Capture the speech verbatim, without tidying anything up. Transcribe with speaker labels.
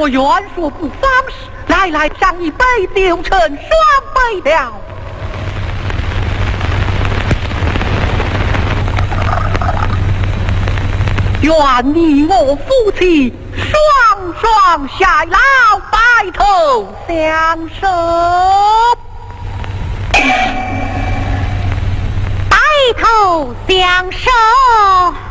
Speaker 1: 若愿说不妨事，来来上一杯，就成双杯了。愿你我夫妻双双偕老，白头相守，
Speaker 2: 白头相守。